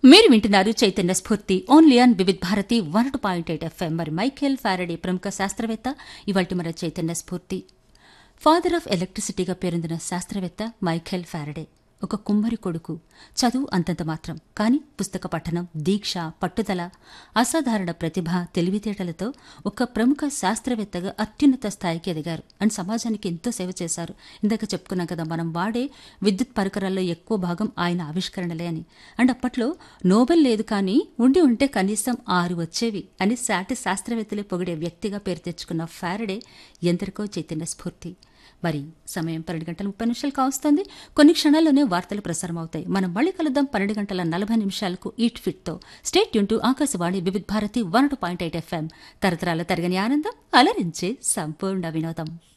మీరు వింటున్నారు చైతన్య స్ఫూర్తి only on Vividh Bharati 102.8 FM. మరి మైఖేల్ ఫారడే ప్రముఖ శాస్త్రవేత్త ఇవాల్టి మన చైతన్య స్ఫూర్తి. ఫాదర్ ఆఫ్ ఎలక్ట్రిసిటీగా పేరొందిన శాస్త్రవేత్త మైఖేల్ ఫారడే ఒక కుమ్మరి కొడుకు. చదువు అంతంత మాత్రం, కానీ పుస్తక పఠనం, దీక్ష, పట్టుదల, అసాధారణ ప్రతిభ, తెలివితేటలతో ఒక ప్రముఖ శాస్త్రవేత్తగా అత్యున్నత స్థాయికి ఎదిగారు అండ్ సమాజానికి ఎంతో సేవ చేశారు. ఇందాక చెప్పుకున్నాం కదా, మనం వాడే విద్యుత్ పరికరాల్లో ఎక్కువ భాగం ఆయన ఆవిష్కరణలే అని. అండ్ అప్పట్లో నోబెల్ లేదు, కానీ ఉండి ఉంటే కనీసం 6 వచ్చేవి అని సాటి శాస్త్రవేత్తలే పొగిడే వ్యక్తిగా పేరు తెచ్చుకున్న ఫారడే ఎందరికో చైతన్య స్ఫూర్తి. మరి సమయం 12 గంటల 30 నిమిషాలు కావస్తోంది. కొన్ని క్షణాల్లోనే వార్తలు ప్రసారం అవుతాయి. మనం మళ్ళీ కలుద్దాం 12 గంటల 40 నిమిషాలకు ఈట్ ఫిట్ తో. State tune to Akashvani Vividh Bharati 102.8 FM. తరతరాల తరగని ఆనందం, అలరించే సంపూర్ణ వినోదం.